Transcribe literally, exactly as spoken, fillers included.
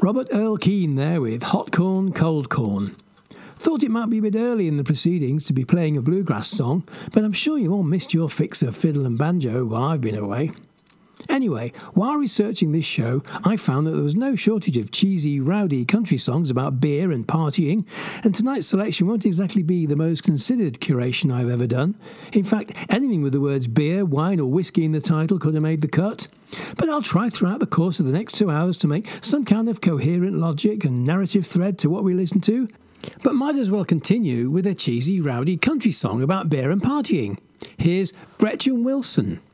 Robert Earl Keane there with Hot Corn, Cold Corn. Thought it might be a bit early in the proceedings to be playing a bluegrass song, but I'm sure you all missed your fix of fiddle and banjo while I've been away. Anyway, while researching this show, I found that there was no shortage of cheesy, rowdy country songs about beer and partying, and tonight's selection won't exactly be the most considered curation I've ever done. In fact, anything with the words beer, wine or whiskey in the title could have made the cut. But I'll try throughout the course of the next two hours to make some kind of coherent logic and narrative thread to what we listen to, but might as well continue with a cheesy, rowdy country song about beer and partying. Here's Gretchen Wilson.